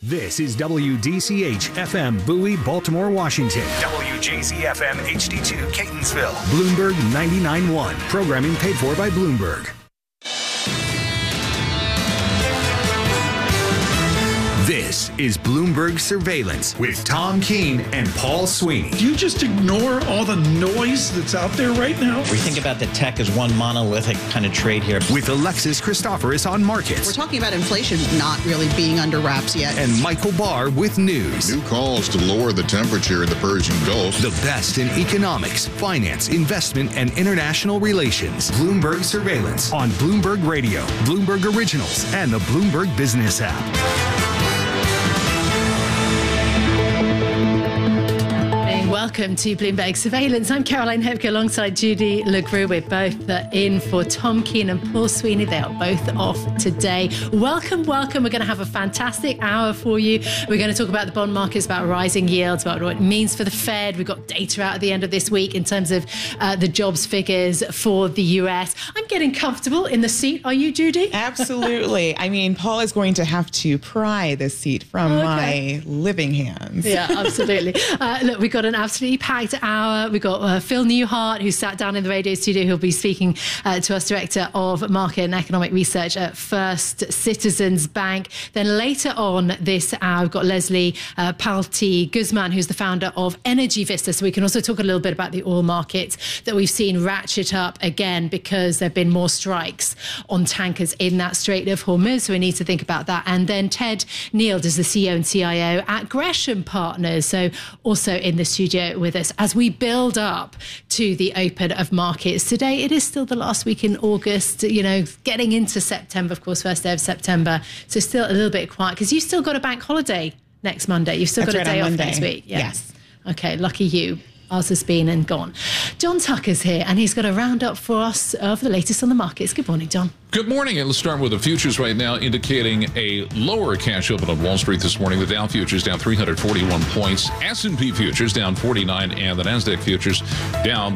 This is WDCH FM Bowie, Baltimore, Washington. WJZ FM HD2 Catonsville. Bloomberg 99.1. Programming paid for by Bloomberg. This is Bloomberg Surveillance with Tom Keene and Paul Sweeney. Do you just ignore all the noise that's out there right now? We think about the tech as one monolithic kind of trade here. With Alexis Christoforous on markets. We're talking about inflation not really being under wraps yet. And Michael Barr with news. New calls to lower the temperature in the Persian Gulf. The best in economics, finance, investment, and international relations. Bloomberg Surveillance on Bloomberg Radio, Bloomberg Originals, and the Bloomberg Business app. Welcome to Bloomberg Surveillance. I'm Caroline Hepke alongside Judy LeGroux. We're both in for Tom Keene and Paul Sweeney. They are both off today. Welcome. We're going to have a fantastic hour for you. We're going to talk about the bond markets, about rising yields, about what it means for the Fed. We've got data out at the end of this week in terms of the jobs figures for the US. I'm getting comfortable in the seat. Are you, Judy? Absolutely. I mean, Paul is going to have to pry this seat from my living hands. Yeah, absolutely. Look, we've got an absolutely packed hour. We've got Phil Newhart, who sat down in the radio studio, who'll be speaking to us, Director of Market and Economic Research at First Citizens Bank. Then later on this hour, we've got Leslie Palti Guzman, who's the founder of Energy Vista. So we can also talk a little bit about the oil markets that we've seen ratchet up again because there have been more strikes on tankers in that Strait of Hormuz. So we need to think about that. And then Ted Neild is the CEO and CIO at Gresham Partners. So also in the studio with us as we build up to the open of markets. Today, it is still the last week in August, getting into September, of course, first day of September. So still a little bit quiet because you've still got a bank holiday next Monday. You've still got a day off next week. Yeah. Yes. Okay, lucky you. Ours has been and gone. John Tucker's here and he's got a roundup for us of the latest on the markets. Good morning, John. Good morning, and let's start with the futures right now, indicating a lower cash open on Wall Street this morning. The Dow futures down 341 points, S&P futures down 49, and the Nasdaq futures down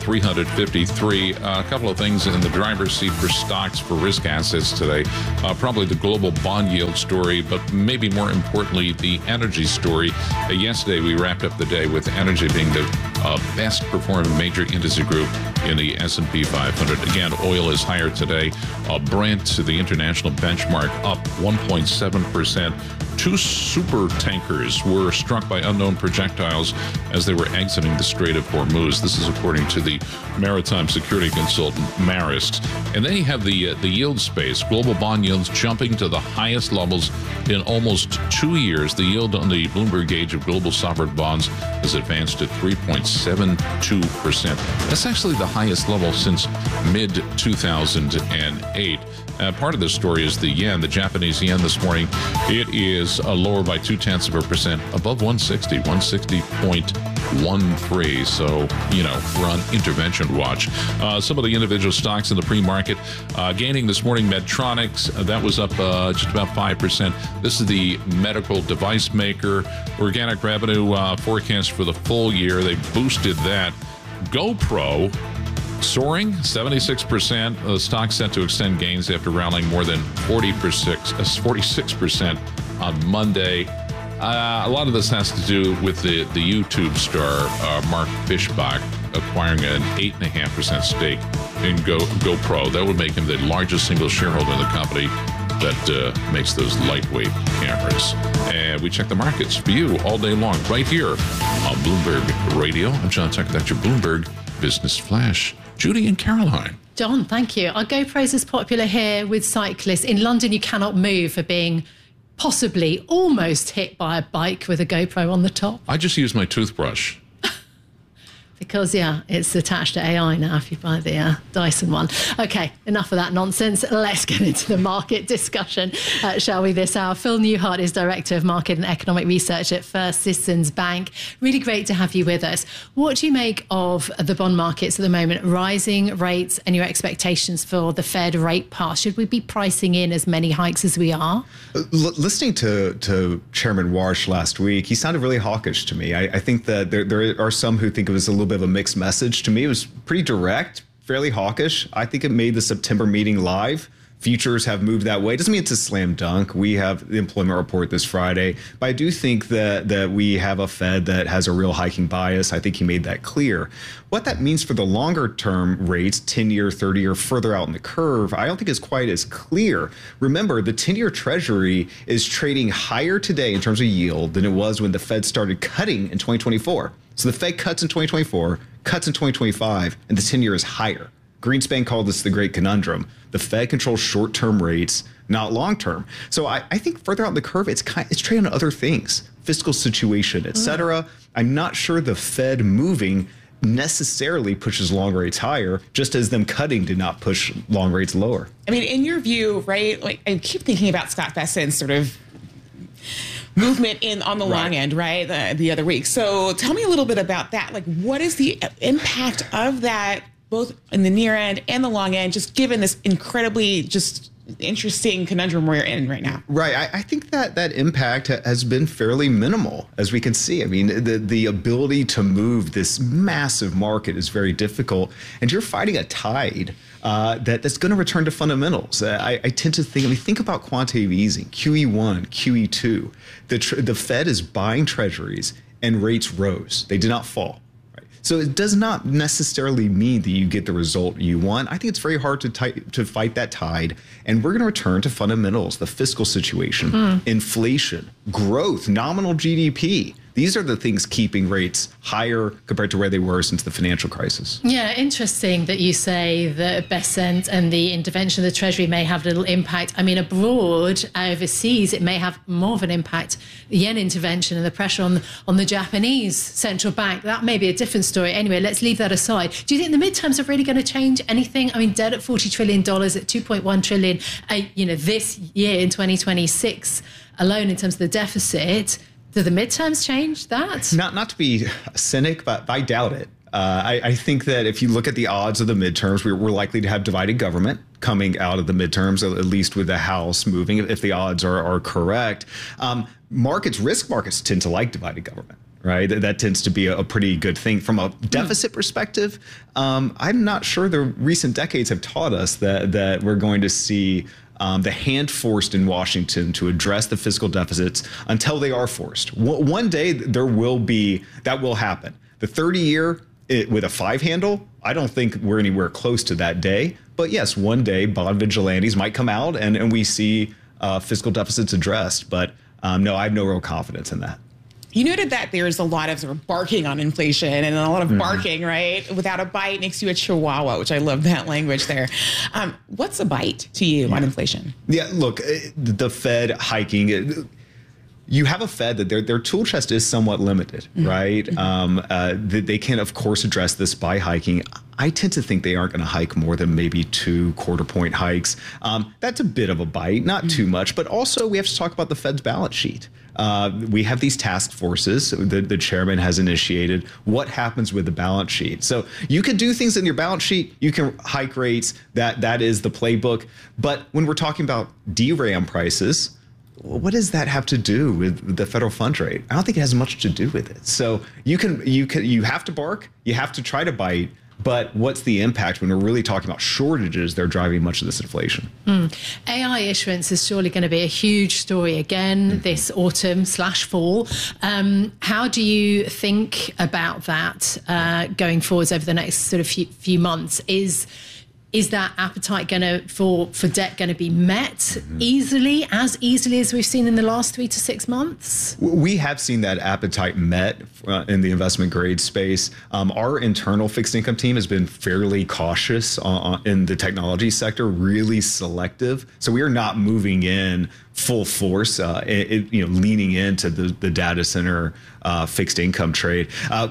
353. A couple of things in the driver's seat for stocks for risk assets today. Probably the global bond yield story, but maybe more importantly, the energy story. Yesterday, we wrapped up the day with energy being the best performing major industry group in the S&P 500. Again, oil is higher today. Brent, the international benchmark, up 1.7%. Two super tankers were struck by unknown projectiles as they were exiting the Strait of Hormuz. This is according to the maritime security consultant Maersk. And then you have the yield space. Global bond yields jumping to the highest levels in almost 2 years. The yield on the Bloomberg gauge of global sovereign bonds has advanced to 3.72%. That's actually the highest level since mid-2008. Part of the story is the yen, the Japanese yen this morning. It is lower by 0.2%, above 160, 160.13. So, we're on intervention watch. Some of the individual stocks in the pre-market gaining this morning. Medtronics, that was up just about 5%. This is the medical device maker. Organic revenue forecast for the full year. They boosted that. GoPro soaring 76%. The stock set to extend gains after rallying more than 46% on Monday. A lot of this has to do with the YouTube star Mark Fishbach acquiring an 8.5% stake in GoPro. That would make him the largest single shareholder in the company that makes those lightweight cameras. And we check the markets for you all day long right here on Bloomberg Radio. I'm John Tucker. That's your Bloomberg Business Flash. Judy and Caroline. John, thank you. Are GoPros as popular here with cyclists? In London, you cannot move for being possibly almost hit by a bike with a GoPro on the top. I just use my toothbrush. Because, it's attached to AI now if you buy the Dyson one. Okay, enough of that nonsense. Let's get into the market discussion, shall we, this hour. Phil Newhart is Director of Market and Economic Research at First Citizens Bank. Really great to have you with us. What do you make of the bond markets at the moment? Rising rates and your expectations for the Fed rate path. Should we be pricing in as many hikes as we are? Listening to Chairman Warsh last week, he sounded really hawkish to me. I think that there are some who think it was a little bit of a mixed message. To me, it was pretty direct, fairly hawkish. I think it made the September meeting live futures have moved that way. Doesn't mean it's a slam dunk. We have the employment report this Friday, but I do think that we have a Fed that has a real hiking bias. I think he made that clear. What that means for the longer term rates, 10-year, 30-year, further out in the curve, I don't think is quite as clear. Remember, the 10-year Treasury is trading higher today in terms of yield than it was when the Fed started cutting in 2024. So the Fed cuts in 2024, cuts in 2025, and the 10-year is higher. Greenspan called this the great conundrum. The Fed controls short-term rates, not long-term. So I think further out in the curve, it's trading on other things, fiscal situation, et cetera. I'm not sure the Fed moving necessarily pushes long rates higher, just as them cutting did not push long rates lower. I mean, in your view, right, like I keep thinking about Scott Bessent's sort of movement on the long end, right, the other week. So tell me a little bit about that. Like, what is the impact of that, both in the near end and the long end, just given this incredibly just interesting conundrum we're in right now? Right. I think that impact has been fairly minimal, as we can see. I mean, the ability to move this massive market is very difficult, and you're fighting a tide that's going to return to fundamentals. I tend to think about quantitative easing, QE1, QE2. The Fed is buying treasuries and rates rose. They did not fall. So it does not necessarily mean that you get the result you want. I think it's very hard to fight that tide. And we're going to return to fundamentals, the fiscal situation, inflation, growth, nominal GDP. These are the things keeping rates higher compared to where they were since the financial crisis. Yeah, interesting that you say that Bessent and the intervention of the Treasury may have little impact. I mean, abroad, overseas, it may have more of an impact. The yen intervention and the pressure on the Japanese central bank, that may be a different story. Anyway, let's leave that aside. Do you think the midterms are really going to change anything? I mean, debt at $40 trillion, at $2.1 trillion, this year in 2026 alone in terms of the deficit. Do the midterms change that? Not to be a cynic, but I doubt it. I think that if you look at the odds of the midterms, we're likely to have divided government coming out of the midterms, at least with the House moving, if the odds are correct. Risk markets tend to like divided government. Right, that tends to be a pretty good thing from a deficit perspective. I'm not sure the recent decades have taught us that we're going to see the hand forced in Washington to address the fiscal deficits until they are forced. One day that will happen. The 30-year with a 5 handle, I don't think we're anywhere close to that day. But yes, one day bond vigilantes might come out and we see fiscal deficits addressed. But no, I have no real confidence in that. You noted that there's a lot of sort of barking on inflation and a lot of barking, right? Without a bite makes you a chihuahua, which I love that language there. What's a bite to you on inflation? Yeah, look, the Fed hiking, you have a Fed that their tool chest is somewhat limited, right? They can, of course, address this by hiking. I tend to think they aren't going to hike more than maybe 2 quarter-point hikes. That's a bit of a bite, not too much, but also we have to talk about the Fed's balance sheet. We have these task forces the chairman has initiated. What happens with the balance sheet? So you can do things in your balance sheet. You can hike rates. That is the playbook. But when we're talking about DRAM prices, what does that have to do with the federal funds rate? I don't think it has much to do with it. So you have to bark. You have to try to bite. But what's the impact when we're really talking about shortages? They're driving much of this inflation. AI issuance is surely going to be a huge story again this autumn/fall. How do you think about that going forwards over the next sort of few months? Is that appetite for debt going to be met as easily as we've seen in the last 3 to 6 months? We have seen that appetite met in the investment grade space. Our internal fixed income team has been fairly cautious in the technology sector, really selective. So we are not moving in full force, leaning into the data center fixed income trade.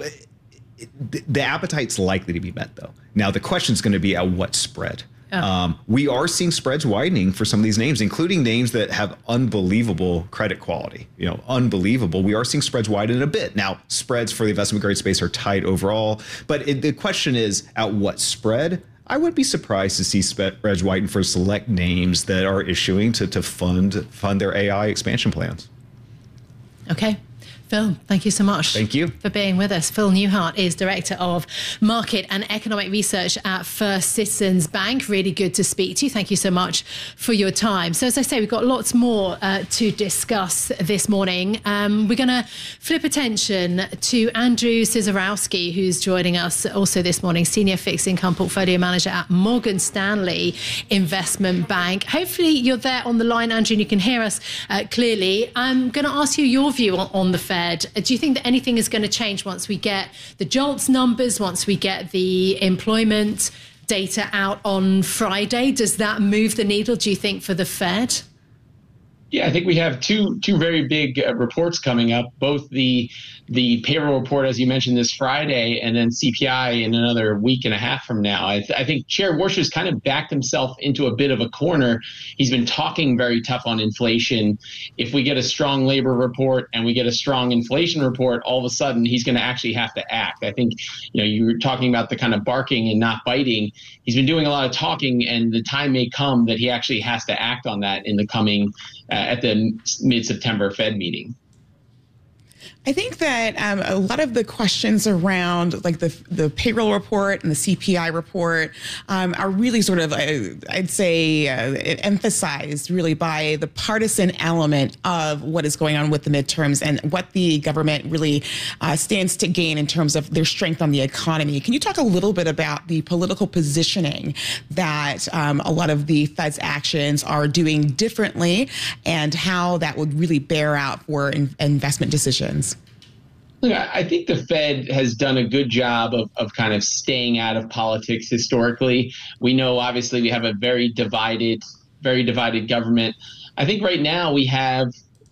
The appetite's likely to be met, though. Now, the question is going to be at what spread? We are seeing spreads widening for some of these names, including names that have unbelievable credit quality. Unbelievable. We are seeing spreads widen a bit. Now, spreads for the investment grade space are tight overall. But the question is, at what spread? I would be surprised to see spreads widen for select names that are issuing to fund their AI expansion plans. Okay. Phil, thank you so much. Thank you for being with us. Phil Newhart is Director of Market and Economic Research at First Citizens Bank. Really good to speak to you. Thank you so much for your time. So as I say, we've got lots more to discuss this morning. We're going to flip attention to Andrew Cizarowski, who's joining us also this morning, Senior Fixed Income Portfolio Manager at Morgan Stanley Investment Bank. Hopefully you're there on the line, Andrew, and you can hear us clearly. I'm going to ask you your view on the Fed. Do you think that anything is going to change once we get the JOLTS numbers, once we get the employment data out on Friday? Does that move the needle, do you think, for the Fed? Yeah, I think we have two very big reports coming up, both the payroll report, as you mentioned, this Friday, and then CPI in another week and a half from now. I think Chair Warsher's kind of backed himself into a bit of a corner. He's been talking very tough on inflation. If we get a strong labor report and we get a strong inflation report, all of a sudden he's going to actually have to act. I think, you were talking about the kind of barking and not biting. He's been doing a lot of talking, and the time may come that he actually has to act on that in the coming at the mid-September Fed meeting. I think that a lot of the questions around like the payroll report and the CPI report are really sort of, I'd say, emphasized really by the partisan element of what is going on with the midterms and what the government really stands to gain in terms of their strength on the economy. Can you talk a little bit about the political positioning that a lot of the Fed's actions are doing differently and how that would really bear out for investment decisions? Look, I think the Fed has done a good job of kind of staying out of politics historically. We know, obviously, we have a very divided government. I think right now we have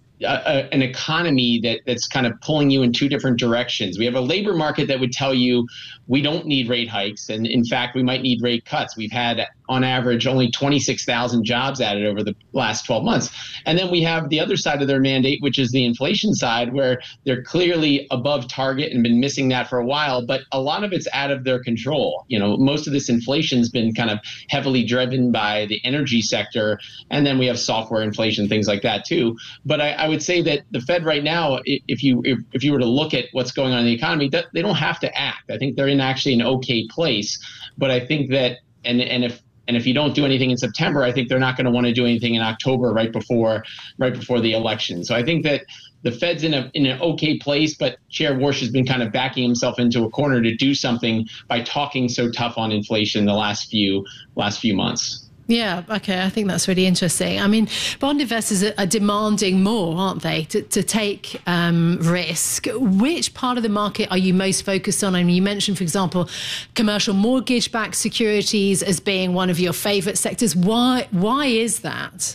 an economy that's kind of pulling you in two different directions. We have a labor market that would tell you we don't need rate hikes. And in fact, we might need rate cuts. We've had, on average, only 26,000 jobs added over the last 12 months. And then we have the other side of their mandate, which is the inflation side, where they're clearly above target and been missing that for a while. But a lot of it's out of their control. Most of this inflation has been kind of heavily driven by the energy sector. And then we have software inflation, things like that, too. But I would say that the Fed right now, if you were to look at what's going on in the economy, they don't have to act. I think they're in actually an okay place. But I think that, and if you don't do anything in September, I think they're not going to want to do anything in October, right before the election. So I think that the Fed's in an okay place, but Chair Warsh has been kind of backing himself into a corner to do something by talking so tough on inflation the last few months. Yeah, okay, I think that's really interesting. I mean, bond investors are demanding more, aren't they, to take risk. Which part of the market are you most focused on? I mean, you mentioned, for example, commercial mortgage-backed securities as being one of your favorite sectors. Why is that?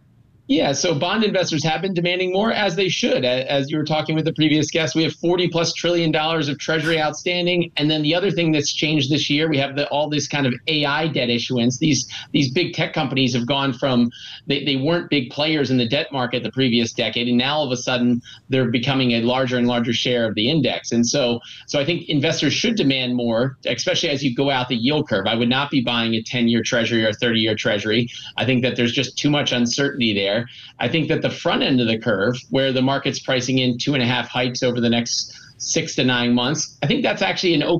Yeah, so bond investors have been demanding more, as they should. As you were talking with the previous guest, we have $40+ trillion of Treasury outstanding. And then the other thing that's changed this year, we have all this kind of AI debt issuance. These big tech companies have gone from, they weren't big players in the debt market the previous decade, and now all of a sudden they're becoming a larger and larger share of the index. And so I think investors should demand more, especially as you go out the yield curve. I would not be buying a 10-year Treasury or a 30-year Treasury. I think that there's just too much uncertainty there. I think that the front end of the curve, where the market's pricing in 2.5 hikes over the next 6 to 9 months, I think that's actually an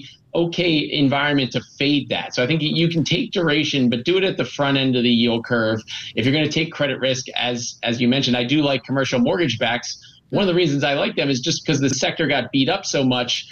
okay environment to fade that. So I think you can take duration, but do it at the front end of the yield curve. If you're going to take credit risk, as you mentioned, I do like commercial mortgage backs. One of the reasons I like them is just because the sector got beat up so much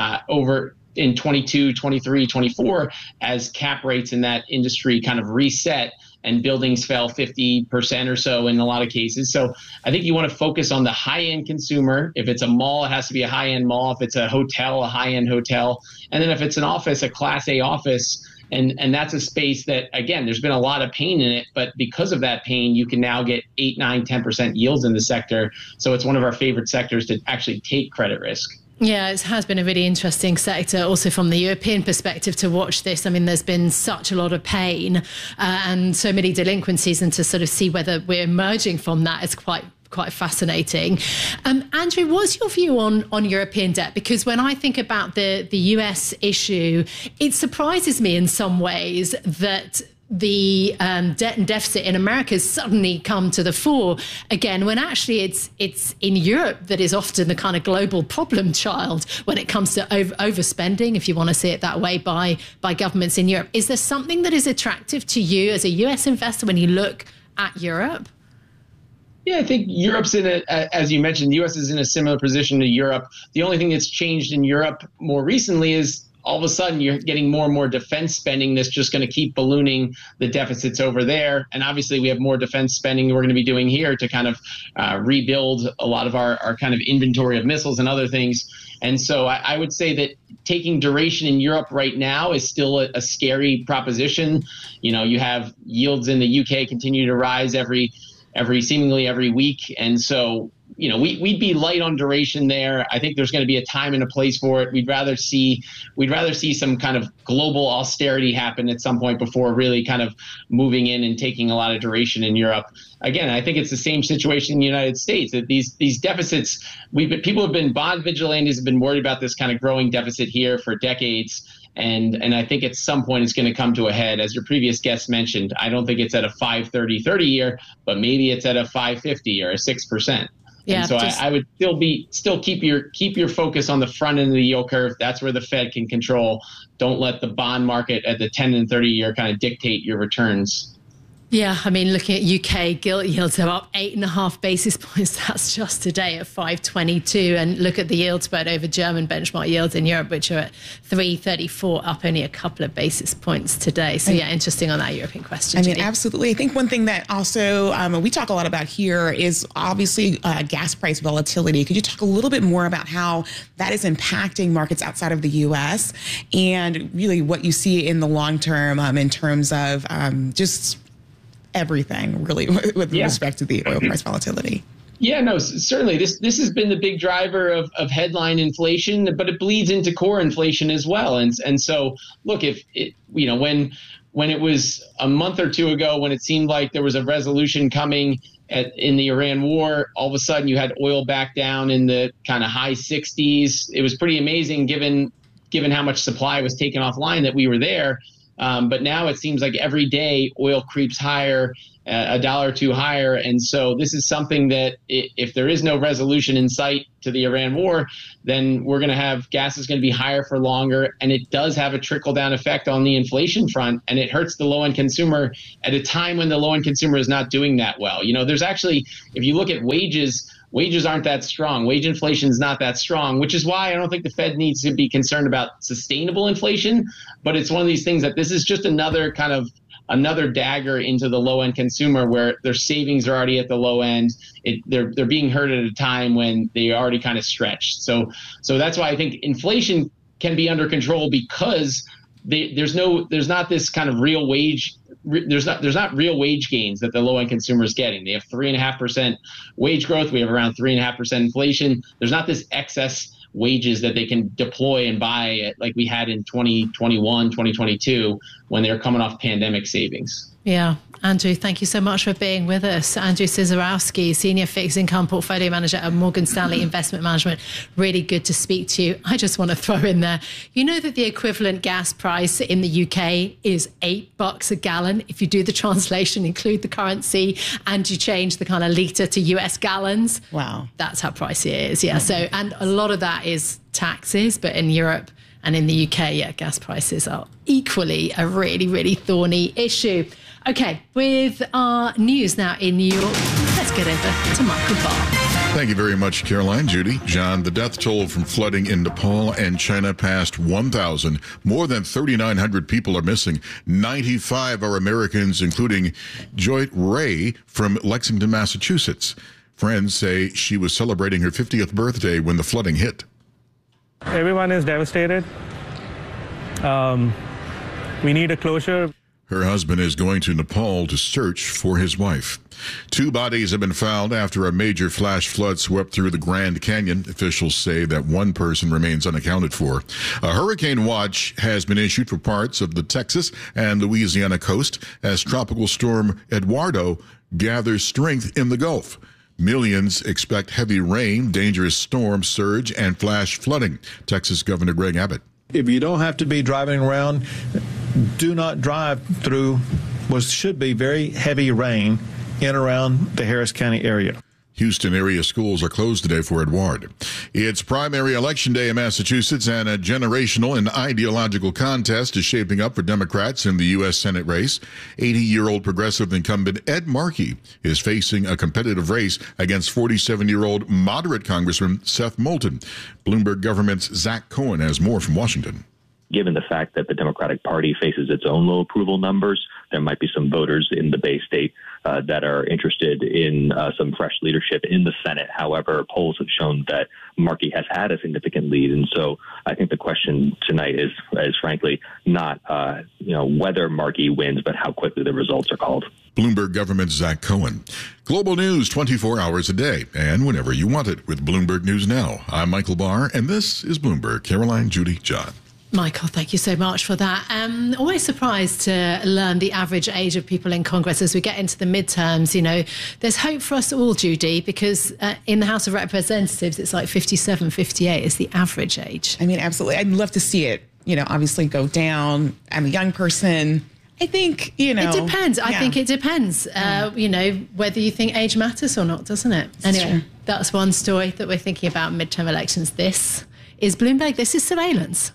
over in 22, 23, 24, as cap rates in that industry kind of reset and buildings fell 50% or so in a lot of cases. So I think you want to focus on the high-end consumer. If it's a mall, it has to be a high-end mall. If it's a hotel, a high-end hotel. And then if it's an office, a Class A office. And that's a space that, again, there's been a lot of pain in it, but because of that pain, you can now get 8, 9, 10% yields in the sector. So it's one of our favorite sectors to actually take credit risk. Yeah, it has been a really interesting sector also from the European perspective to watch this. I mean, there's been such a lot of pain and so many delinquencies, and to sort of see whether we're emerging from that is quite fascinating. Andrew, what's your view on European debt? Because when I think about the US issue, it surprises me in some ways that the debt and deficit in America has suddenly come to the fore again, when actually it's in Europe that is often the kind of global problem child when it comes to overspending, if you want to see it that way, by governments in Europe. Is there something that is attractive to you as a US investor when you look at Europe? Yeah, I think Europe's as you mentioned, the U.S. is in a similar position to Europe. The only thing that's changed in Europe more recently is all of a sudden you're getting more and more defense spending that's just going to keep ballooning the deficits over there. And obviously we have more defense spending we're going to be doing here to kind of rebuild a lot of our kind of inventory of missiles and other things. And so I would say that taking duration in Europe right now is still a scary proposition. You know, you have yields in the UK continue to rise seemingly every week. And so, you know, we'd be light on duration there. I think there's going to be a time and a place for it. We'd rather see some kind of global austerity happen at some point before really kind of moving in and taking a lot of duration in Europe. Again, I think it's the same situation in the United States, that these deficits, people have been, bond vigilantes have been worried about this kind of growing deficit here for decades. And I think at some point it's going to come to a head. As your previous guest mentioned, I don't think it's at a 5.30 year, but maybe it's at a 5.50 or a 6%. Yeah, and so I would still keep your focus on the front end of the yield curve. That's where the Fed can control. Don't let the bond market at the 10 and 30 year kind of dictate your returns. Yeah, I mean, looking at UK gilt yields are up 8.5 basis points. That's just today at 5.22. And look at the yield spread over German benchmark yields in Europe, which are at 3.34, up only a couple of basis points today. So yeah, interesting on that European question. I mean, absolutely. I think one thing that also we talk a lot about here is obviously gas price volatility. Could you talk a little bit more about how that is impacting markets outside of the U.S. and really what you see in the long term in terms of just everything really with respect to the oil price volatility? Yeah, no, certainly. This has been the big driver of headline inflation, but it bleeds into core inflation as well. And so, look, if it, you know, when it was a month or two ago, when it seemed like there was a resolution coming in the Iran war, all of a sudden you had oil back down in the kind of high 60s. It was pretty amazing given how much supply was taken offline that we were there. But now it seems like every day oil creeps higher, $1 or $2 higher. And so this is something that if there is no resolution in sight to the Iran war, then we're going to have gas is going to be higher for longer. And it does have a trickle down effect on the inflation front. And it hurts the low end consumer at a time when the low end consumer is not doing that well. You know, there's actually, if you look at wages aren't that strong. Wage inflation is not that strong, which is why I don't think the Fed needs to be concerned about sustainable inflation. But it's one of these things that this is just another dagger into the low end consumer where their savings are already at the low end. They're being hurt at a time when they already kind of stretched. So that's why I think inflation can be under control, because there's not this kind of real wage. There's not real wage gains that the low end consumer is getting. They have 3.5% wage growth. We have around 3.5% inflation. There's not this excess wages that they can deploy and buy like we had in 2021, 2022 when they were coming off pandemic savings. Yeah. Andrew, thank you so much for being with us. Andrew Cizorowski, Senior Fixed Income Portfolio Manager at Morgan Stanley Investment Management. Really good to speak to you. I just want to throw in there, you know that the equivalent gas price in the UK is $8 a gallon. If you do the translation, include the currency, and you change the kind of litre to US gallons. Wow. That's how pricey it is. Yeah. So, and a lot of that is taxes, but in Europe and in the UK, yeah, gas prices are equally a really, really thorny issue. Okay, with our news now in New York, let's get over to Michael Barr. Thank you very much, Caroline. Judy. John, the death toll from flooding in Nepal and China passed 1,000. More than 3,900 people are missing. 95 are Americans, including Joyt Ray from Lexington, Massachusetts. Friends say she was celebrating her 50th birthday when the flooding hit. Everyone is devastated. We need a closure. Her husband is going to Nepal to search for his wife. 2 bodies have been found after a major flash flood swept through the Grand Canyon. Officials say that 1 person remains unaccounted for. A hurricane watch has been issued for parts of the Texas and Louisiana coast as Tropical Storm Eduardo gathers strength in the Gulf. Millions expect heavy rain, dangerous storm surge, and flash flooding. Texas Governor Greg Abbott. If you don't have to be driving around, do not drive through should be very heavy rain in around the Harris County area. Houston area schools are closed today for Edward. It's primary election day in Massachusetts, and a generational and ideological contest is shaping up for Democrats in the U.S. Senate race. 80-year-old progressive incumbent Ed Markey is facing a competitive race against 47-year-old moderate Congressman Seth Moulton. Bloomberg Government's Zach Cohen has more from Washington. Given the fact that the Democratic Party faces its own low approval numbers, there might be some voters in the Bay State that are interested in some fresh leadership in the Senate. However, polls have shown that Markey has had a significant lead. And so I think the question tonight is frankly not whether Markey wins, but how quickly the results are called. Bloomberg Government's Zach Cohen. Global news 24 hours a day and whenever you want it with Bloomberg News Now. I'm Michael Barr, and this is Bloomberg. Caroline, Judy, John. Michael, thank you so much for that. Always surprised to learn the average age of people in Congress as we get into the midterms. You know, there's hope for us all, Judy, because in the House of Representatives, it's like 57, 58 is the average age. I mean, absolutely. I'd love to see it, obviously go down. I'm a young person. I think, It depends. I think it depends, whether you think age matters or not, doesn't it? Anyway, that's one story that we're thinking about midterm elections. This is Bloomberg. This is surveillance.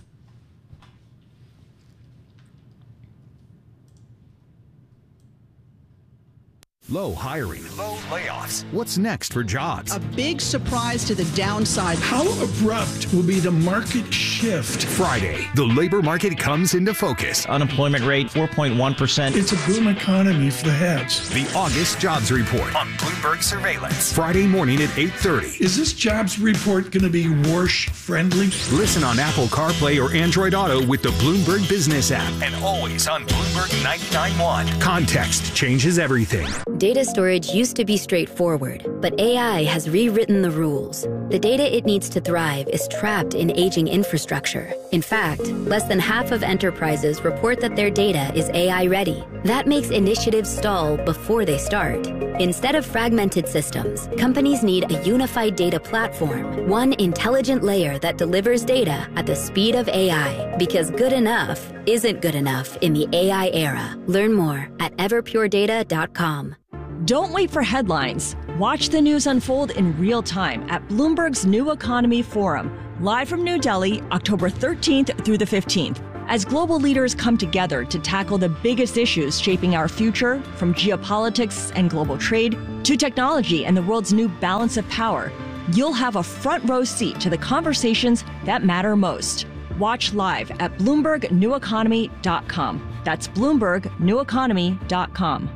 Low hiring, low layoffs. What's next for jobs? A big surprise to the downside. How abrupt will be the market shift? Friday, the labor market comes into focus. Unemployment rate, 4.1%. It's a boom economy for the heads. The August Jobs Report on Bloomberg Surveillance. Friday morning at 8:30. Is this jobs report going to be Warsh-friendly? Listen on Apple CarPlay or Android Auto with the Bloomberg Business app. And always on Bloomberg 99.1. Context changes everything. Data storage used to be straightforward, but AI has rewritten the rules. The data it needs to thrive is trapped in aging infrastructure. In fact, less than half of enterprises report that their data is AI ready. That makes initiatives stall before they start. Instead of fragmented systems, companies need a unified data platform, one intelligent layer that delivers data at the speed of AI, because good enough isn't good enough in the AI era. Learn more at everpuredata.com. Don't wait for headlines. Watch the news unfold in real time at Bloomberg's New Economy Forum, live from New Delhi, October 13th through the 15th. As global leaders come together to tackle the biggest issues shaping our future, from geopolitics and global trade to technology and the world's new balance of power, you'll have a front row seat to the conversations that matter most. Watch live at BloombergNewEconomy.com. That's BloombergNewEconomy.com.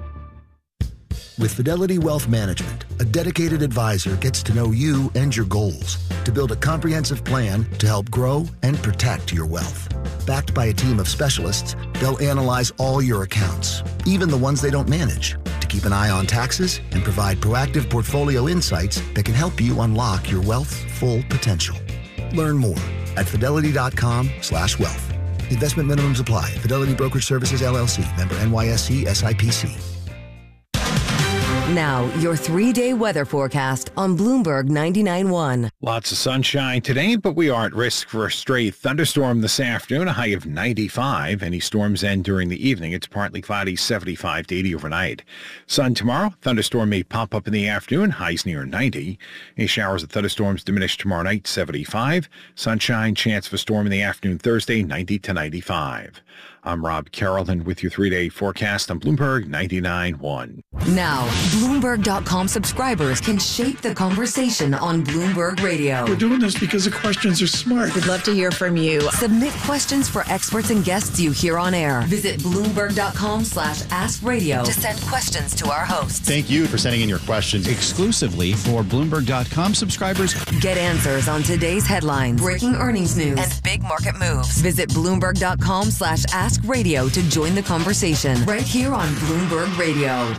With Fidelity Wealth Management, a dedicated advisor gets to know you and your goals to build a comprehensive plan to help grow and protect your wealth. Backed by a team of specialists, they'll analyze all your accounts, even the ones they don't manage, to keep an eye on taxes and provide proactive portfolio insights that can help you unlock your wealth's full potential. Learn more at fidelity.com/wealth. Investment minimums apply. Fidelity Brokerage Services, LLC. Member NYSE SIPC. Now, your 3-day weather forecast on Bloomberg 99.1. Lots of sunshine today, but we are at risk for a stray thunderstorm this afternoon, a high of 95. Any storms end during the evening. It's partly cloudy, 75 to 80 overnight. Sun tomorrow. Thunderstorm may pop up in the afternoon, highs near 90. Any showers and thunderstorms diminish tomorrow night, 75. Sunshine, chance of a storm in the afternoon Thursday, 90 to 95. I'm Rob Carrollton with your 3-day forecast on Bloomberg 99.1. Now, Bloomberg.com subscribers can shape the conversation on Bloomberg Radio. We're doing this because the questions are smart. We'd love to hear from you. Submit questions for experts and guests you hear on air. Visit Bloomberg.com/AskRadio to send questions to our hosts. Thank you for sending in your questions exclusively for Bloomberg.com subscribers. Get answers on today's headlines, breaking earnings news, and big market moves. Visit Bloomberg.com/AskRadio to join the conversation right here on Bloomberg Radio.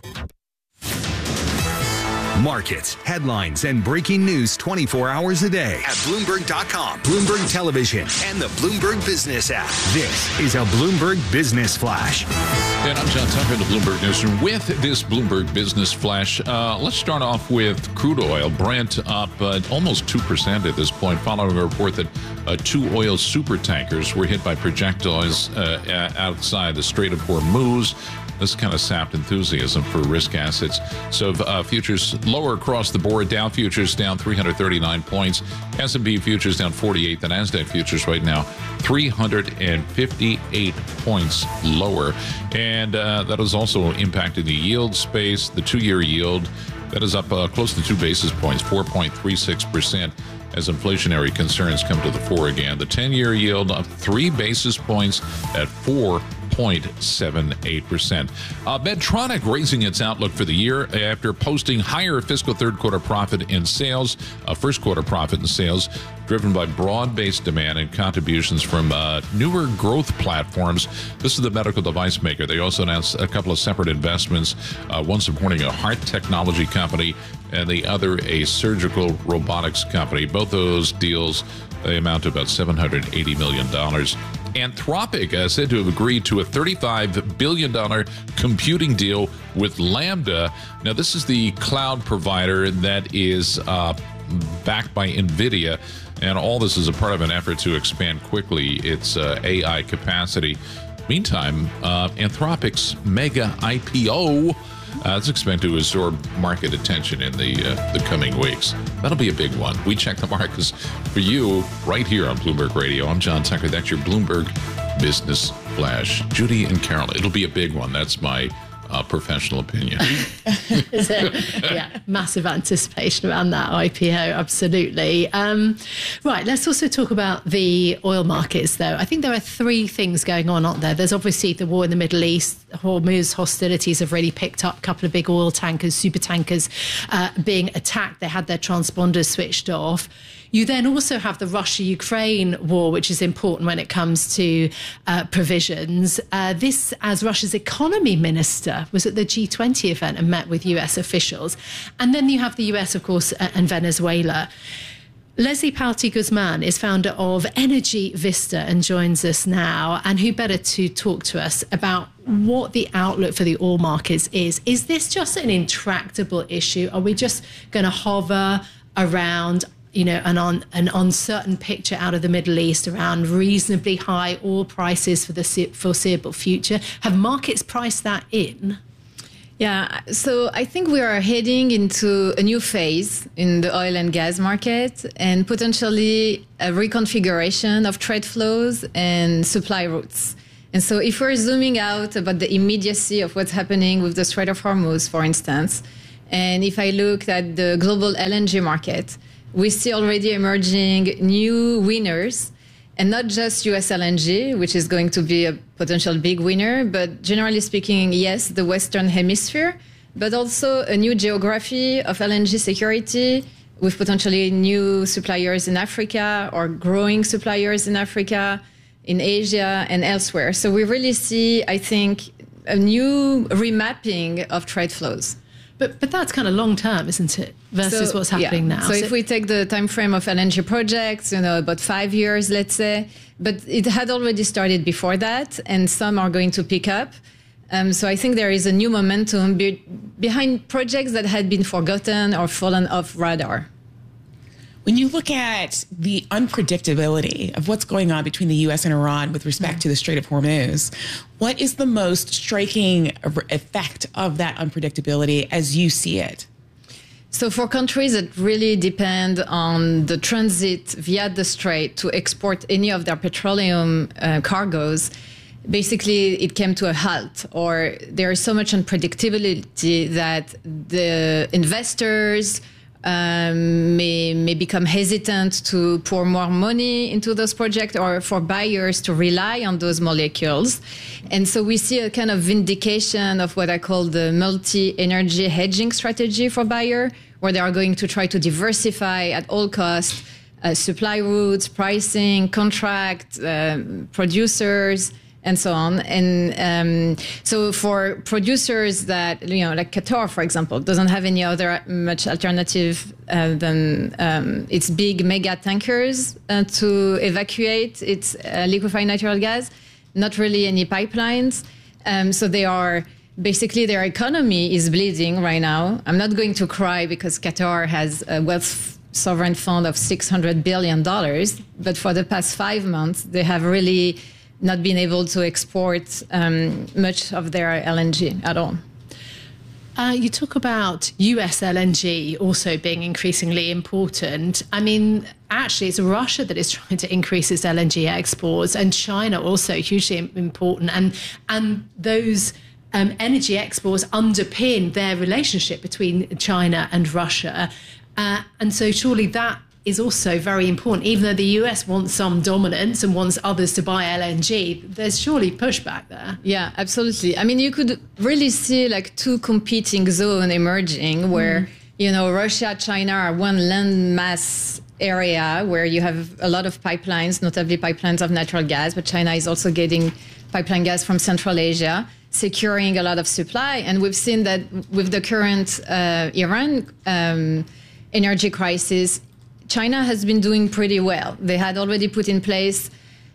Markets, headlines, and breaking news 24 hours a day at Bloomberg.com, Bloomberg Television, and the Bloomberg Business app. This is a Bloomberg Business Flash. And I'm John Tucker in the Bloomberg Newsroom with this Bloomberg Business Flash. Let's start off with crude oil. Brent up almost 2% at this point, following a report that 2 oil super tankers were hit by projectiles outside the Strait of Hormuz. This kind of sapped enthusiasm for risk assets. So futures lower across the board. Dow futures down 339 points. S&P futures down 48. The NASDAQ futures right now 358 points lower. And that is also impacting the yield space. The 2-year yield, that is up close to 2 basis points, 4.36%. As inflationary concerns come to the fore again. The 10-year yield up 3 basis points at 4.78%. Medtronic raising its outlook for the year after posting higher fiscal third quarter profit in sales, first quarter profit in sales, driven by broad-based demand and contributions from newer growth platforms. This is the medical device maker. They also announced a couple of separate investments, one supporting a heart technology company and the other a surgical robotics company. Both those deals, they amount to about $780 million. Anthropic said to have agreed to a $35 billion computing deal with Lambda. Now, this is the cloud provider that is backed by NVIDIA, and all this is a part of an effort to expand quickly its AI capacity. Meantime, Anthropic's mega IPO is expected to absorb market attention in the coming weeks. That'll be a big one. We check the markets for you right here on Bloomberg Radio. I'm John Tucker. That's your Bloomberg Business Flash. Judy and Carol, it'll be a big one. That's my professional opinion. Yeah, massive anticipation around that IPO, absolutely. Right, let's also talk about the oil markets, though. I think there are 3 things going on, aren't there? There's obviously the war in the Middle East. Hormuz hostilities have really picked up. A couple of big oil tankers, super tankers, being attacked. They had their transponders switched off. You then also have the Russia-Ukraine war, which is important when it comes to provisions. This, as Russia's economy minister, was at the G20 event and met with US officials. And then you have the US, of course, and Venezuela. Leslie Palti-Guzman is founder of Energy Vista and joins us now. And who better to talk to us about what the outlook for the oil markets is? Is this just an intractable issue? Are we just going to hover around an uncertain picture out of the Middle East around reasonably high oil prices for the foreseeable future? Have markets priced that in? Yeah, so I think we are heading into a new phase in the oil and gas market and potentially a reconfiguration of trade flows and supply routes. And so if we're zooming out about the immediacy of what's happening with the Strait of Hormuz, for instance, and if I look at the global LNG market, we see already emerging new winners, and not just US LNG, which is going to be a potential big winner, but generally speaking, yes, the Western Hemisphere, but also a new geography of LNG security with potentially new suppliers in Africa or growing suppliers in Africa, in Asia and elsewhere. So we really see, I think, a new remapping of trade flows. But that's kind of long term, isn't it, versus what's happening now? So if we take the time frame of LNG projects, about 5 years, let's say, but it had already started before that, and some are going to pick up. So I think there is a new momentum behind projects that had been forgotten or fallen off radar. When you look at the unpredictability of what's going on between the U.S. and Iran with respect to the Strait of Hormuz, what is the most striking effect of that unpredictability as you see it? So for countries that really depend on the transit via the Strait to export any of their petroleum cargoes, basically it came to a halt, or there is so much unpredictability that the investors may become hesitant to pour more money into those projects, or for buyers to rely on those molecules. And so we see a kind of vindication of what I call the multi-energy hedging strategy for buyer, where they are going to try to diversify at all costs, supply routes, pricing, contract, producers, and so on. And so for producers that, like Qatar, for example, doesn't have any other much alternative than its big mega tankers to evacuate its liquefied natural gas, not really any pipelines. So they are, basically their economy is bleeding right now. I'm not going to cry because Qatar has a wealth sovereign fund of $600 billion. But for the past 5 months, they have really not being able to export much of their LNG at all. You talk about US LNG also being increasingly important. I mean, actually, it's Russia that is trying to increase its LNG exports, and China also hugely important. And those energy exports underpin their relationship between China and Russia. And so surely that is also very important. Even though the US wants some dominance and wants others to buy LNG, there's surely pushback there. Yeah, absolutely. I mean, you could really see like two competing zones emerging where, Russia, China are one landmass area where you have a lot of pipelines, notably pipelines of natural gas, but China is also getting pipeline gas from Central Asia, securing a lot of supply. And we've seen that with the current Iran energy crisis, China has been doing pretty well. They had already put in place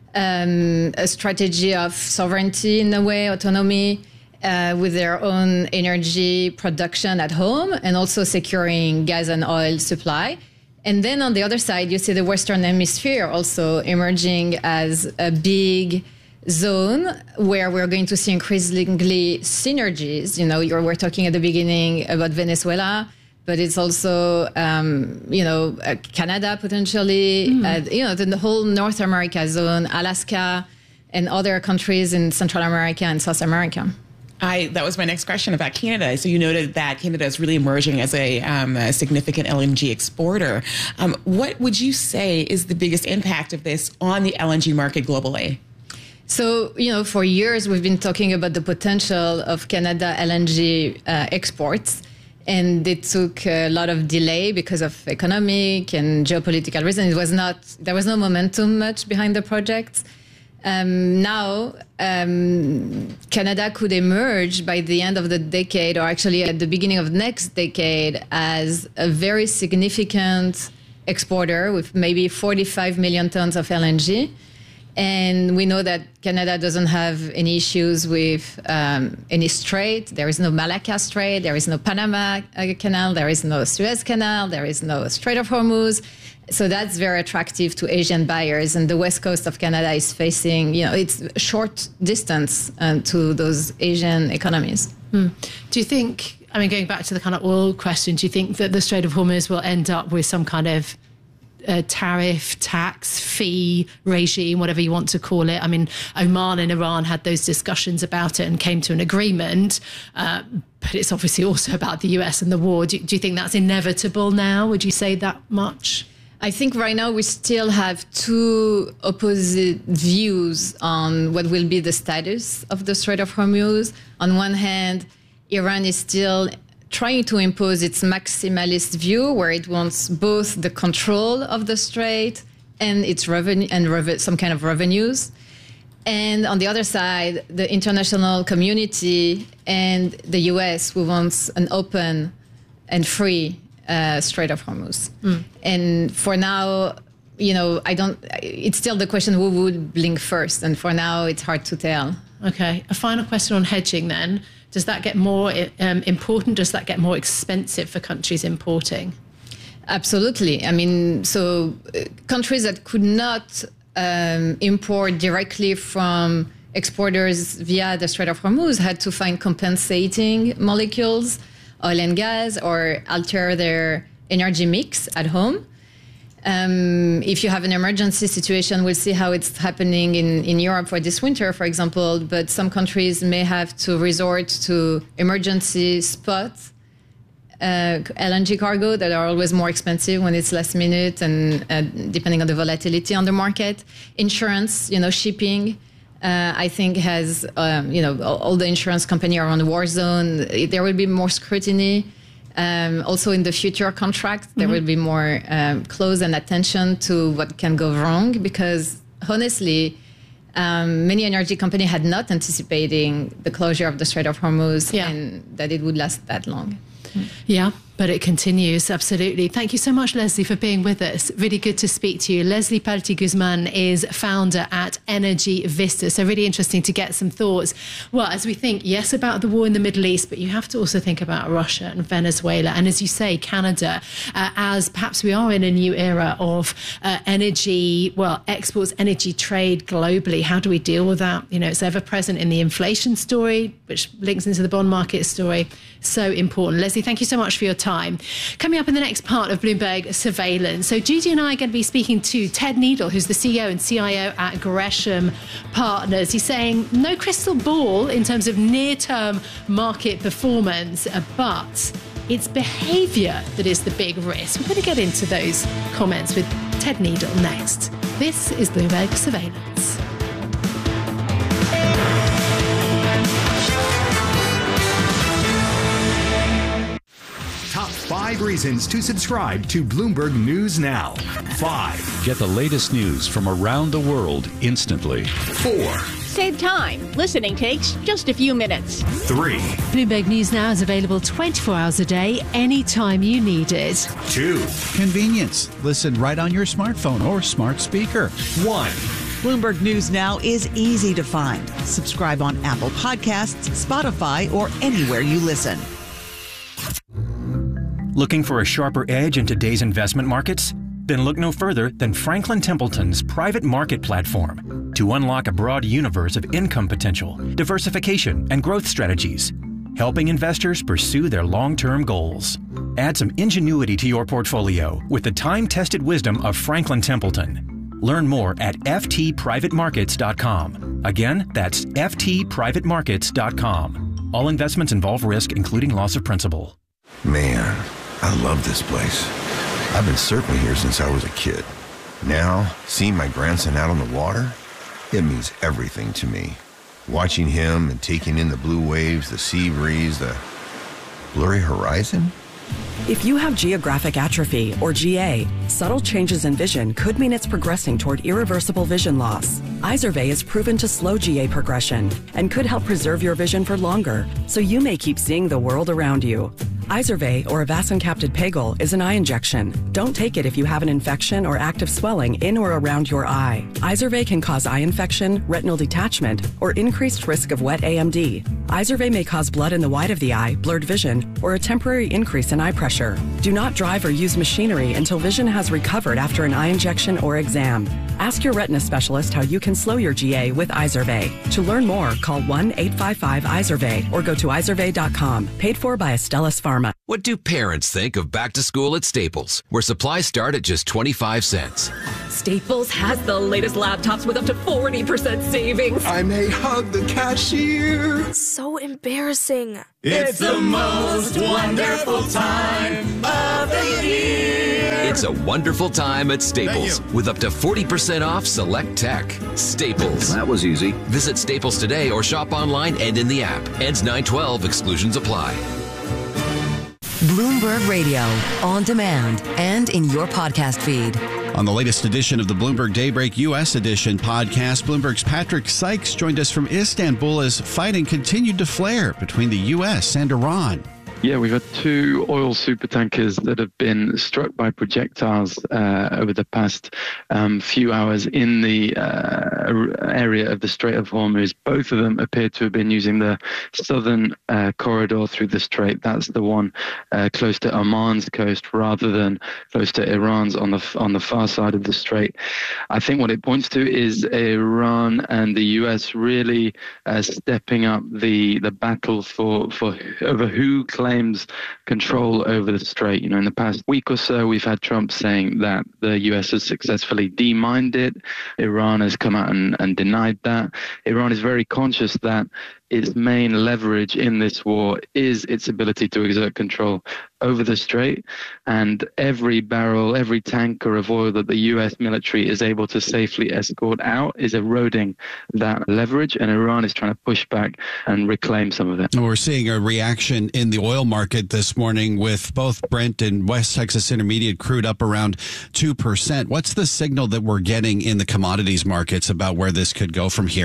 a strategy of sovereignty in a way, autonomy, with their own energy production at home and also securing gas and oil supply. And then on the other side, you see the Western Hemisphere also emerging as a big zone where we're going to see increasingly synergies. We're talking at the beginning about Venezuela, but it's also, Canada potentially, the whole North America zone, Alaska, and other countries in Central America and South America. That was my next question about Canada. So you noted that Canada is really emerging as a significant LNG exporter. What would you say is the biggest impact of this on the LNG market globally? So, for years we've been talking about the potential of Canada LNG exports. And it took a lot of delay because of economic and geopolitical reasons. There was no momentum much behind the project. Now, Canada could emerge by the end of the decade, or actually at the beginning of next decade, as a very significant exporter with maybe 45 million tons of LNG. And we know that Canada doesn't have any issues with any strait. There is no Malacca Strait. There is no Panama Canal. There is no Suez Canal. There is no Strait of Hormuz. So that's very attractive to Asian buyers. And the west coast of Canada is facing, it's short distance to those Asian economies. Do you think, going back to the kind of oil question, do you think that the Strait of Hormuz will end up with some kind of tariff, tax, fee regime, whatever you want to call it? Oman and Iran had those discussions about it and came to an agreement, but it's obviously also about the US and the war. Do you think that's inevitable now? Would you say that much? I think right now we still have two opposite views on what will be the status of the Strait of Hormuz. On one hand, Iran is still trying to impose its maximalist view, where it wants both the control of the strait and its revenue and some kind of revenues. And on the other side, the international community and the US, who wants an open and free Strait of Hormuz. And for now, it's still the question who would blink first. And for now, it's hard to tell. Okay. A final question on hedging then. Does that get more important? Does that get more expensive for countries importing? Absolutely. So countries that could not import directly from exporters via the Strait of Hormuz had to find compensating molecules, oil and gas, or alter their energy mix at home. If you have an emergency situation, we'll see how it's happening in Europe for this winter, for example, but some countries may have to resort to emergency spot LNG cargo that are always more expensive when it's last minute and depending on the volatility on the market. Insurance, shipping, I think has, all the insurance companies are on the war zone. There will be more scrutiny. Also in the future contracts, there will be more close and attention to what can go wrong, because honestly, many energy companies had not anticipating the closure of the Strait of Hormuz and that it would last that long. Yeah. But it continues, absolutely. Thank you so much, Leslie, for being with us. Really good to speak to you. Leslie Pelletier-Guzman is founder at Energy Vista. So really interesting to get some thoughts. Well, as we think, yes, about the war in the Middle East, but you have to also think about Russia and Venezuela. And as you say, Canada, as perhaps we are in a new era of energy, exports, energy trade globally. How do we deal with that? You know, it's ever present in the inflation story, which links into the bond market story. So important. Leslie, thank you so much for your time. Coming up in the next part of Bloomberg Surveillance. So Judy and I are going to be speaking to Ted Needle, who's the CEO and CIO at Gresham Partners. He's saying no crystal ball in terms of near-term market performance, but it's behaviour that is the big risk. We're going to get into those comments with Ted Needle next. This is Bloomberg Surveillance. Top 5 reasons to subscribe to Bloomberg News Now. 5. Get the latest news from around the world instantly. 4. Save time. Listening takes just a few minutes. 3. Bloomberg News Now is available 24 hours a day, anytime you need it. 2. Convenience. Listen right on your smartphone or smart speaker. 1. Bloomberg News Now is easy to find. Subscribe on Apple Podcasts, Spotify, or anywhere you listen. Looking for a sharper edge in today's investment markets? Then look no further than Franklin Templeton's private market platform to unlock a broad universe of income potential, diversification, and growth strategies, helping investors pursue their long-term goals. Add some ingenuity to your portfolio with the time-tested wisdom of Franklin Templeton. Learn more at ftprivatemarkets.com. Again, that's ftprivatemarkets.com. All investments involve risk, including loss of principal. Man, I love this place. I've been surfing here since I was a kid. Now, seeing my grandson out on the water, it means everything to me. Watching him and taking in the blue waves, the sea breeze, the blurry horizon. If you have geographic atrophy, or GA, subtle changes in vision could mean it's progressing toward irreversible vision loss. Izervay is proven to slow GA progression and could help preserve your vision for longer, so you may keep seeing the world around you. Izervay, or avacincaptad pegol, is an eye injection. Don't take it if you have an infection or active swelling in or around your eye. Izervay can cause eye infection, retinal detachment, or increased risk of wet AMD. Izervay may cause blood in the white of the eye, blurred vision, or a temporary increase in eye pressure. Do not drive or use machinery until vision has recovered after an eye injection or exam. Ask your retina specialist how you can slow your GA with Izervay. To learn more, call 1-855-IZERVAY or go to izervay.com. Paid for by Astellas Pharma. What do parents think of back to school at Staples, where supplies start at just 25 cents? Staples has the latest laptops with up to 40% savings. I may hug the cashier. So embarrassing. It's the most wonderful time of the year. It's a wonderful time at Staples with up to 40% off select tech. Staples. That was easy. Visit Staples today or shop online and in the app. Ends 9/12. Exclusions apply. Bloomberg Radio, on demand and in your podcast feed. On the latest edition of the Bloomberg Daybreak U.S. edition podcast, Bloomberg's Patrick Sykes joined us from Istanbul as fighting continued to flare between the U.S. and Iran. Yeah, we've had 2 oil supertankers that have been struck by projectiles over the past few hours in the area of the Strait of Hormuz. Both of them appear to have been using the southern corridor through the strait. That's the one close to Oman's coast rather than close to Iran's on the far side of the strait. I think what it points to is Iran and the US really stepping up the battle over who claims control over the strait. You know, in the past week or so, we've had Trump saying that the US has successfully demined it. Iran has come out and denied that. Iran is very conscious that its main leverage in this war is its ability to exert control over the strait, and every barrel, every tanker of oil that the US military is able to safely escort out is eroding that leverage, and Iran is trying to push back and reclaim some of it. We're seeing a reaction in the oil market this morning with both Brent and West Texas Intermediate crude up around 2%. What's the signal that we're getting in the commodities markets about where this could go from here?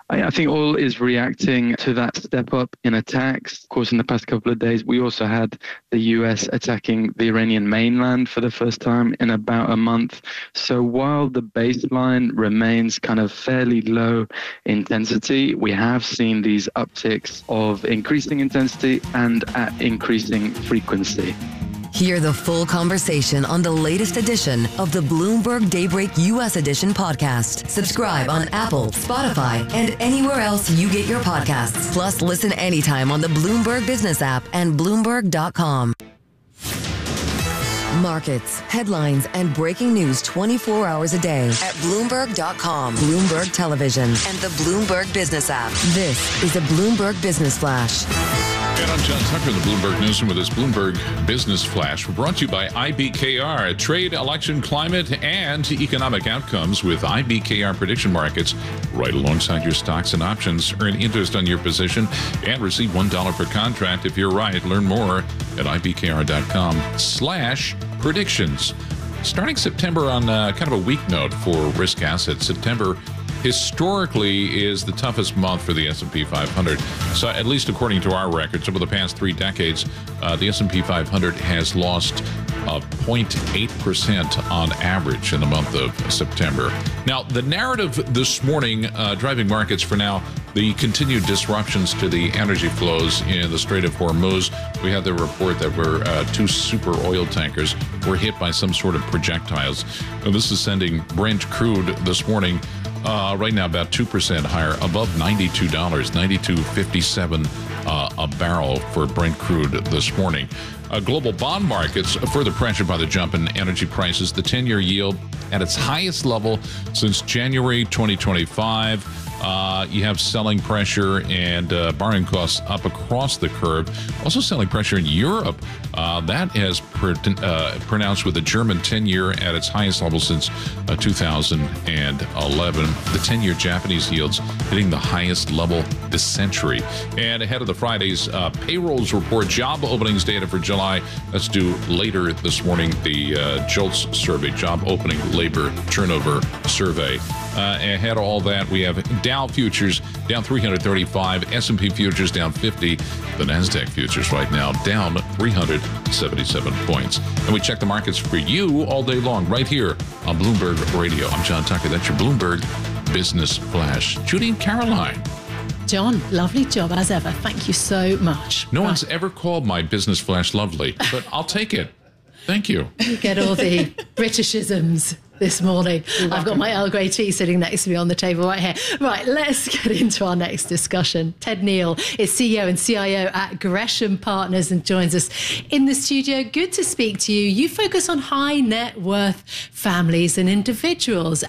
I think oil is reacting to that step up in attacks. Of course, in the past couple of days, we also had the US attacking the Iranian mainland for the first time in about a month. So while the baseline remains kind of fairly low intensity, we have seen these upticks of increasing intensity and at increasing frequency. Hear the full conversation on the latest edition of the Bloomberg Daybreak U.S. Edition podcast. Subscribe on Apple, Spotify, and anywhere else you get your podcasts. Plus, listen anytime on the Bloomberg Business app and Bloomberg.com. Markets, headlines, and breaking news 24 hours a day at Bloomberg.com, Bloomberg Television, and the Bloomberg Business app. This is a Bloomberg Business Flash. And I'm John Tucker, the Bloomberg Newsroom with this Bloomberg Business Flash. We're brought to you by IBKR, trade, election, climate, and economic outcomes with IBKR prediction markets right alongside your stocks and options. Earn interest on your position and receive $1 per contract if you're right. Learn more at ibkr.com/predictions. Starting September on kind of a weak note for risk assets. September historically is the toughest month for the S&P 500. So at least according to our records, over the past 3 decades, the S&P 500 has lost 0.8% on average in the month of September. Now, the narrative this morning driving markets for now, the continued disruptions to the energy flows in the Strait of Hormuz. We had the report that 2 super oil tankers were hit by some sort of projectiles. Now, this is sending Brent crude this morning right now about 2% higher, above $92, $92.57 a barrel for Brent crude this morning. Global bond markets further pressured by the jump in energy prices. The 10-year yield at its highest level since January 2025. You have selling pressure and borrowing costs up across the curve. Also selling pressure in Europe. That has pronounced with the German 10-year at its highest level since 2011. The 10-year Japanese yields hitting the highest level this century. And ahead of the Friday's payrolls report, job openings data for July. That's due later this morning. The JOLTS survey, job opening labor turnover survey. Ahead of all that, we have Dow futures down 335, S&P futures down 50, the NASDAQ futures right now down 377 points. And we check the markets for you all day long right here on Bloomberg Radio. I'm John Tucker. That's your Bloomberg Business Flash. Judy and Caroline. John, lovely job as ever. Thank you so much. No one's ever called my Business Flash lovely, but I'll take it. Thank you. You get all the Britishisms this morning. I've got my Earl Grey tea sitting next to me on the table right here. Right, let's get into our next discussion. Ted Neal is CEO and CIO at Gresham Partners and joins us in the studio. Good to speak to you. You focus on high net worth families and individuals.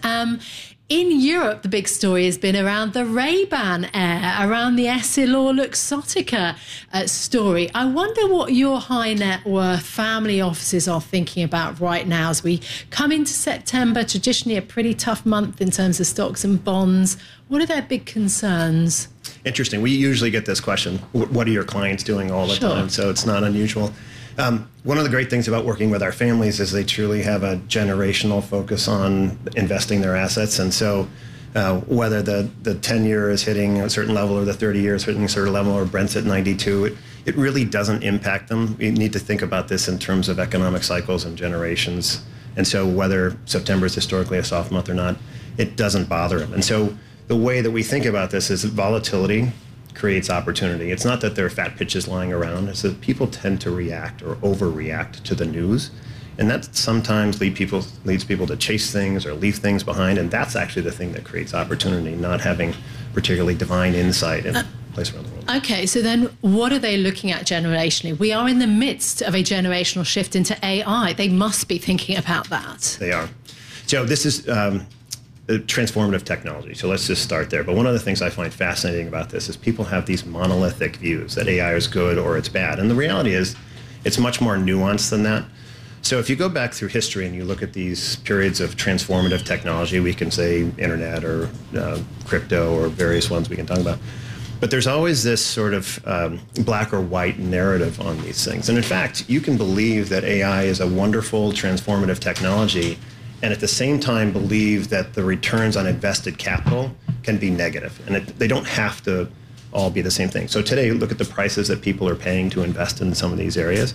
In Europe, the big story has been around the Ray-Ban Air, around the EssilorLuxottica story. I wonder what your high net worth family offices are thinking about right now as we come into September, traditionally a pretty tough month in terms of stocks and bonds. What are their big concerns? Interesting. We usually get this question, what are your clients doing all the time? So it's not unusual. One of the great things about working with our families is they truly have a generational focus on investing their assets. And so whether the 10-year is hitting a certain level or the 30-year is hitting a certain level or Brent's at 92, it really doesn't impact them. We need to think about this in terms of economic cycles and generations. And so whether September is historically a soft month or not, it doesn't bother them. And so the way that we think about this is that volatility creates opportunity. It's not that there are fat pitches lying around. It's that people tend to react or overreact to the news. And that sometimes leads people to chase things or leave things behind. And that's actually the thing that creates opportunity, not having particularly divine insight in a place around the world. Okay, so then what are they looking at generationally? We are in the midst of a generational shift into AI. They must be thinking about that. They are. So this is transformative technology. So let's just start there. But one of the things I find fascinating about this is people have these monolithic views that AI is good or it's bad. And the reality is it's much more nuanced than that. So if you go back through history and you look at these periods of transformative technology, we can say internet or crypto or various ones we can talk about. But there's always this sort of black or white narrative on these things. And in fact, you can believe that AI is a wonderful transformative technology and at the same time believe that the returns on invested capital can be negative. And they don't have to all be the same thing. So today, look at the prices that people are paying to invest in some of these areas.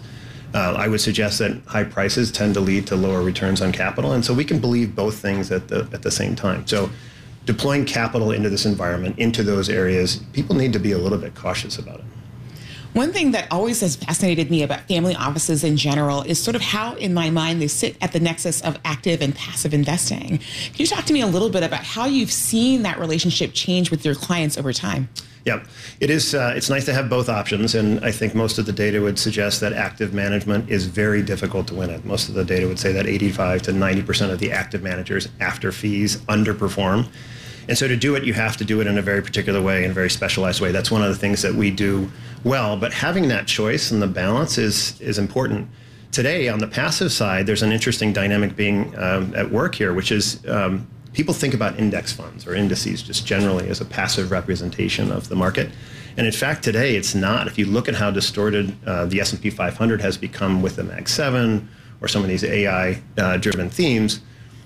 I would suggest that high prices tend to lead to lower returns on capital. And so we can believe both things at the same time. So deploying capital into this environment, into those areas, people need to be a little bit cautious about it. One thing that always has fascinated me about family offices in general is sort of how, in my mind, they sit at the nexus of active and passive investing. Can you talk to me a little bit about how you've seen that relationship change with your clients over time? Yeah, it is. It's nice to have both options, and I think most of the data would suggest that active management is very difficult to win at. Most of the data would say that 85 to 90% of the active managers after fees underperform. And so to do it, you have to do it in a very particular way, in a very specialized way. That's one of the things that we do well, but having that choice and the balance is important. Today, on the passive side, there's an interesting dynamic being at work here, which is people think about index funds or indices just generally as a passive representation of the market. And in fact, today it's not. If you look at how distorted the S&P 500 has become with the Mag 7 or some of these AI-driven themes,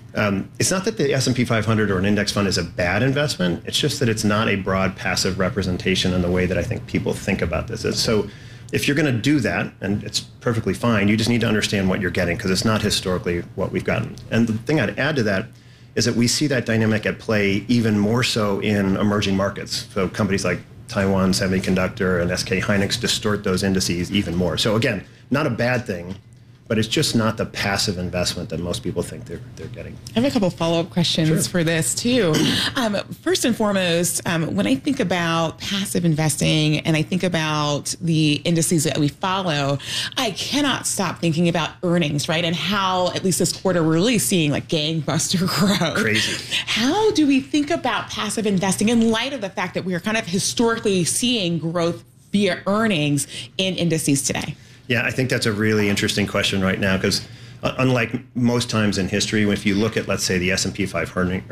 it's not that the S&P 500 or an index fund is a bad investment. It's just that it's not a broad passive representation in the way that I think people think about this. So if you're going to do that, and it's perfectly fine, you just need to understand what you're getting because it's not historically what we've gotten. And the thing I'd add to that is that we see that dynamic at play even more so in emerging markets. So companies like Taiwan Semiconductor and SK Hynix distort those indices even more. So again, not a bad thing, but it's just not the passive investment that most people think they're getting. I have a couple follow-up questions for this too. First and foremost, when I think about passive investing and I think about the indices that we follow, I cannot stop thinking about earnings, right? And how, at least this quarter, we're really seeing like gangbuster growth. Crazy. How do we think about passive investing in light of the fact that we are kind of historically seeing growth via earnings in indices today? Yeah, I think that's a really interesting question right now because unlike most times in history, if you look at, let's say, the S&P 500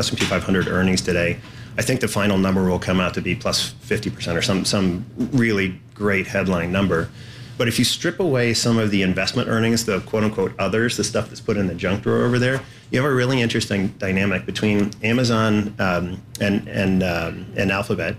earnings today, I think the final number will come out to be plus 50% or some really great headline number. But if you strip away some of the investment earnings, the quote-unquote others, the stuff that's put in the junk drawer over there, you have a really interesting dynamic between Amazon and Alphabet.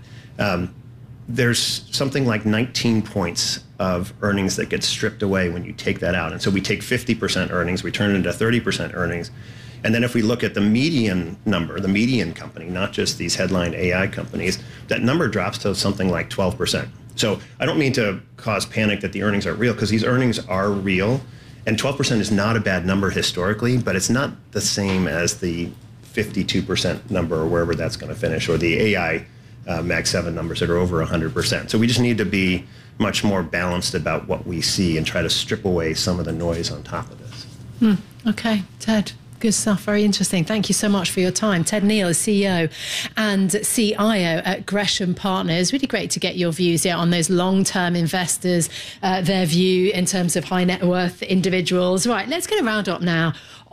There's something like 19 points of earnings that get stripped away when you take that out. And so we take 50% earnings, we turn it into 30% earnings. And then if we look at the median number, the median company, not just these headline AI companies, that number drops to something like 12%. So I don't mean to cause panic that the earnings aren't real, because these earnings are real. And 12% is not a bad number historically, but it's not the same as the 52% number or wherever that's going to finish, or the AI Mag 7 numbers that are over 100%. So we just need to be much more balanced about what we see and try to strip away some of the noise on top of this. Okay, Ted. Good stuff. Very interesting. Thank you so much for your time. Ted Neal is CEO and CIO at Gresham Partners. Really great to get your views on those long-term investors, their view in terms of high net worth individuals. Right, let's get a roundup now